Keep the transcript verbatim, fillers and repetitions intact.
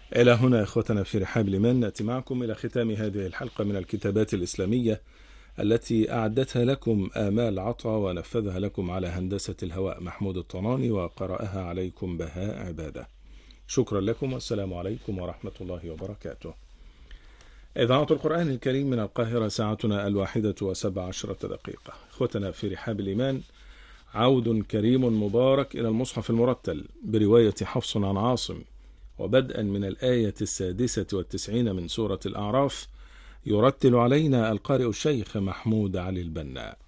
إلى هنا إخوتنا في رحاب الإيمان نأتي معكم إلى ختام هذه الحلقة من الكتابات الإسلامية التي أعدتها لكم آمال عطا ونفذها لكم على هندسة الهواء محمود الطناني وقرأها عليكم بهاء عبادة. شكرا لكم والسلام عليكم ورحمة الله وبركاته. إذاعة القرآن الكريم من القاهرة، ساعتنا الواحدة وسبع عشرة دقيقة. إخوتنا في رحاب الإيمان، عود كريم مبارك إلى المصحف المرتل برواية حفص عن عاصم، وبدءا من الآية السادسة والتسعين من سورة الأعراف، يرتل علينا القارئ الشيخ محمود علي البنا.